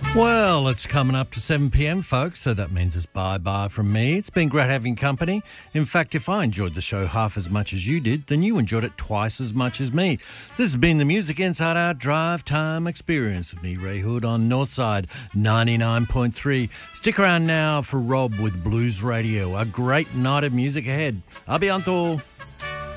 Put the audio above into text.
Well, it's coming up to 7 p.m, folks, so that means it's bye-bye from me. It's been great having company. In fact, if I enjoyed the show half as much as you did, then you enjoyed it twice as much as me. This has been the Music Inside Our Drive Time Experience with me, Ray Hood, on Northside 99.3. Stick around now for Rob with Blues Radio. A great night of music ahead. A bientôt.